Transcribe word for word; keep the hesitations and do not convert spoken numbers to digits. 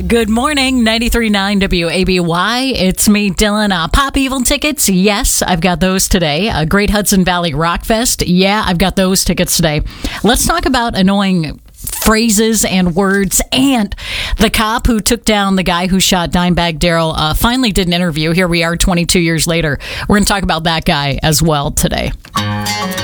Good morning, ninety-three point nine W A B Y. It's me, Dylan. Uh, Pop Evil tickets, yes, I've got those today. Uh, Great Hudson Valley Rock Fest, yeah, I've got those tickets today. Let's talk about annoying phrases and words. And the cop who took down the guy who shot Dimebag Darrell uh, finally did an interview. Here we are twenty-two years later. We're going to talk about that guy as well today.